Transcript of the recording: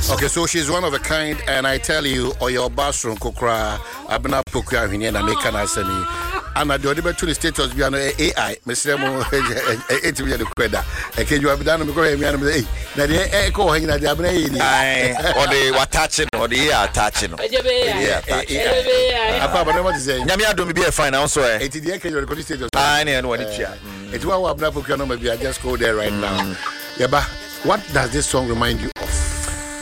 Okay, so she's one of a kind, and I tell you, or your bathroom kokra, abna pokra hini na make an asemi. And I do to the status be an AI, Mr. Mo, 8 million queda. And can you have done because I'm that the echo hanging at the abna, or they were touching, or they are touching. What is saying? Yamia don't be a fine also. It is the echo status. I know what it's It's what Abna Pokra, maybe I just go there right now. Yeah, but what does this song remind you